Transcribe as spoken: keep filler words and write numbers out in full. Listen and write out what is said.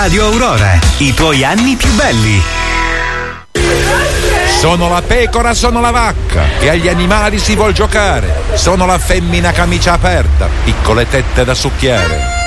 Radio Aurora, i tuoi anni più belli. Sono la pecora, sono la vacca, e agli animali si vuol giocare. Sono la femmina camicia aperta, piccole tette da succhiare.